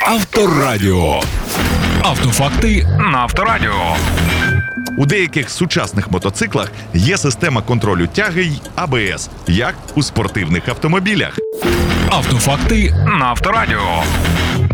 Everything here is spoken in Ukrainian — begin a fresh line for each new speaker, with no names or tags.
Авторадіо. Автофакти на Авторадіо.
У деяких сучасних мотоциклах є система контролю тяги й АБС, як у спортивних автомобілях.
Автофакти на Авторадіо.